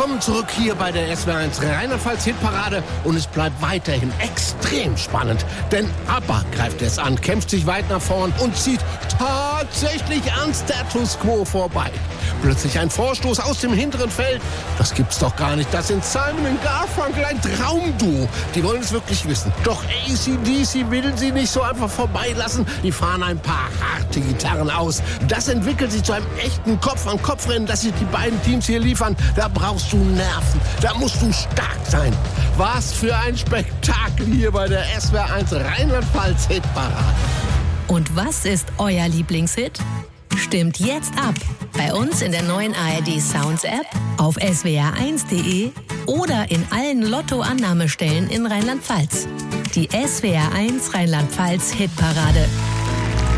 Willkommen zurück hier bei der SWR1 Rheinland-Pfalz Hitparade und es bleibt weiterhin extrem spannend, denn ABBA greift es an, kämpft sich weit nach vorn und zieht tatsächlich an Status Quo vorbei. Plötzlich ein Vorstoß aus dem hinteren Feld. Das gibt's doch gar nicht. Das sind Simon und Garfunkel, ein Traumduo. Die wollen es wirklich wissen. Doch AC/DC will sie nicht so einfach vorbeilassen. Die fahren ein paar harte Gitarren aus. Das entwickelt sich zu einem echten Kopf-an-Kopf-Rennen, das sich die beiden Teams hier liefern. Da brauchst du Nerven. Da musst du stark sein. Was für ein Spektakel hier bei der SWR1 Rheinland-Pfalz Hitparade. Und was ist euer Lieblingshit? Stimmt jetzt ab. Bei uns in der neuen ARD Sounds App, auf swr1.de oder in allen Lotto-Annahmestellen in Rheinland-Pfalz. Die SWR1 Rheinland-Pfalz Hitparade.